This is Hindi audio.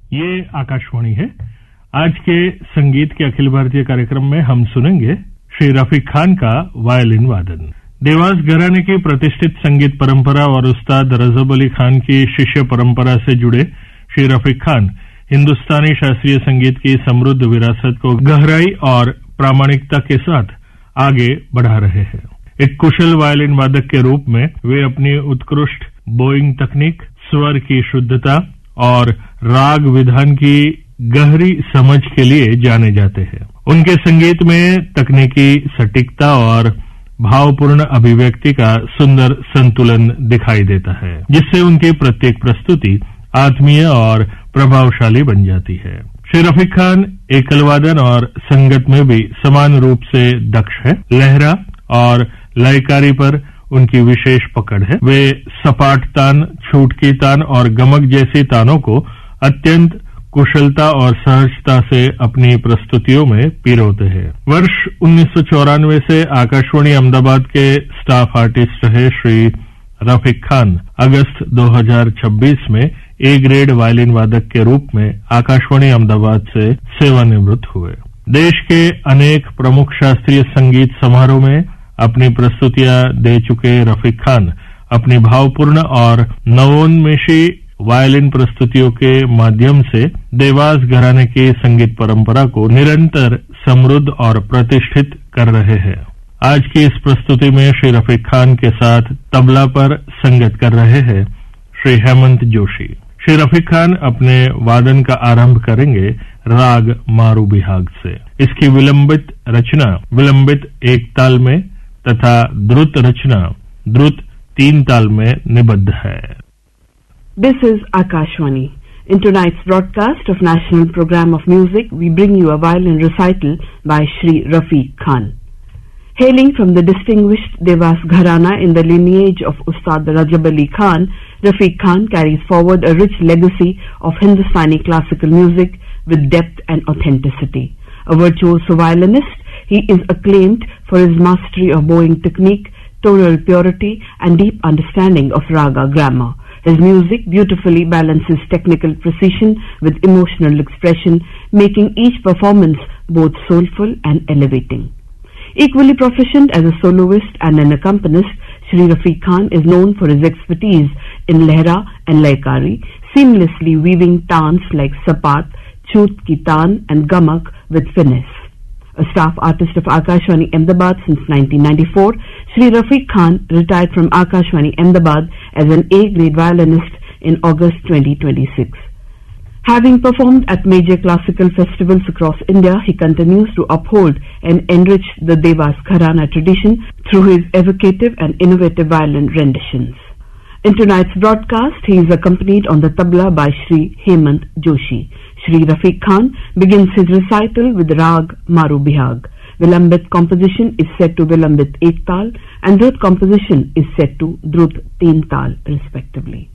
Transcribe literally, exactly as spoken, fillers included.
ये आकाशवाणी है। आज के संगीत के अखिल भारतीय कार्यक्रम में हम सुनेंगे श्री रफीक खान का वायलिन वादन। देवास घराने की प्रतिष्ठित संगीत परंपरा और उस्ताद रजब अली खान की शिष्य परंपरा से जुड़े श्री रफीक खान हिंदुस्तानी शास्त्रीय संगीत की समृद्ध विरासत को गहराई और प्रामाणिकता के साथ आगे बढ़ा रहे हैं। एक कुशल वायलिन वादक के रूप में वे अपनी उत्कृष्ट बोइंग तकनीक, स्वर की शुद्धता और राग विधान की गहरी समझ के लिए जाने जाते हैं। उनके संगीत में तकनीकी सटीकता और भावपूर्ण अभिव्यक्ति का सुंदर संतुलन दिखाई देता है, जिससे उनकी प्रत्येक प्रस्तुति आत्मीय और प्रभावशाली बन जाती है। श्री रफीक खान एकल वादन और संगत में भी समान रूप से दक्ष है। लहरा और लयकारी पर उनकी विशेष पकड़ है। वे सपाट तान, छूटकी तान और गमक जैसी तानों को अत्यंत कुशलता और सहजता से अपनी प्रस्तुतियों में पिरोते हैं। वर्ष उन्नीस सौ चौरानवे से आकाशवाणी अहमदाबाद के स्टाफ आर्टिस्ट रहे श्री रफीक खान अगस्त दो हज़ार छब्बीस में ए ग्रेड वायलिन वादक के रूप में आकाशवाणी अहमदाबाद से सेवानिवृत्त हुए। देश के अनेक प्रमुख शास्त्रीय संगीत समारोह में अपनी प्रस्तुतियां दे चुके रफीक खान अपनी भावपूर्ण और नवोन्मेषी वायलिन प्रस्तुतियों के माध्यम से देवास घराने की संगीत परंपरा को निरंतर समृद्ध और प्रतिष्ठित कर रहे हैं। आज की इस प्रस्तुति में श्री रफीक खान के साथ तबला पर संगत कर रहे हैं श्री हेमंत जोशी। श्री रफीक खान अपने वादन का आरंभ करेंगे राग मारू बिहाग से। इसकी विलंबित रचना विलंबित एक ताल में तथा द्रुत रचना द्रुत तीन ताल में निबद्ध है। This is Akashwani. In tonight's broadcast of National Program of Music, we bring you a violin recital by Shri Rafeek Khan. Hailing from the distinguished Devas Gharana in the lineage of Ustad Rajab Ali Khan, Rafeek Khan carries forward a rich legacy of Hindustani classical music with depth and authenticity. A virtuoso violinist, he is acclaimed for his mastery of bowing technique, tonal purity, and deep understanding of raga grammar. His music beautifully balances technical precision with emotional expression, making each performance both soulful and elevating. Equally proficient as a soloist and an accompanist, Shri Rafeek Khan is known for his expertise in lehra and laikari, seamlessly weaving tans like sapat, chut ki taan and gamak with finesse. A staff artist of Akashwani Ahmedabad since nineteen ninety-four, Shri Rafeek Khan retired from Akashwani Ahmedabad as an A-grade violinist in August twenty twenty-six. Having performed at major classical festivals across India, he continues to uphold and enrich the Devas Gharana tradition through his evocative and innovative violin renditions. In tonight's broadcast, he is accompanied on the tabla by Shri Hemant Joshi. Shri Rafeek Khan begins his recital with Rag Maru Bihag. Vilambit composition is set to Vilambit Ek Tal and Drut composition is set to Drut Teen Tal respectively.